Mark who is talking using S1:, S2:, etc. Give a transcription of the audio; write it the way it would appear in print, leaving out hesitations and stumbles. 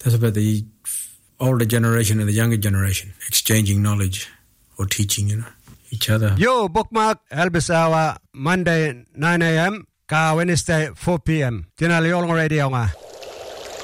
S1: That's about the older generation and the younger generation exchanging knowledge or teaching, each other.
S2: Yo, bookmark Elvis Hour, Monday 9 a.m. Ka Wednesday 4 p.m. Tinali Olong Radio nga.